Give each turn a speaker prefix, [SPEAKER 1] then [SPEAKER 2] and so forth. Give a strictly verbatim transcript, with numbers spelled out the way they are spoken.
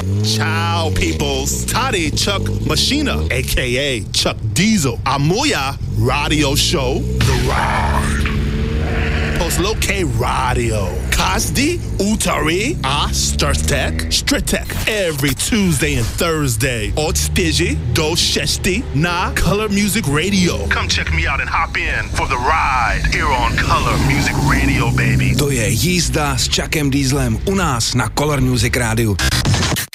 [SPEAKER 1] Ciao, peoples. Tady Chuck Machina, a k a. Chuck Diesel. A moja radio show, The Ride. Poslouchej radio. Každý úterý a čtvrtek, čtvrtek. Every Tuesday and Thursday. Od čtyři do šesti na Color Music Radio. Come check me out and hop in for The Ride here on Color Music Radio, baby.
[SPEAKER 2] To je jízda s Chuckem Dieselem u nás na Color Music Radio.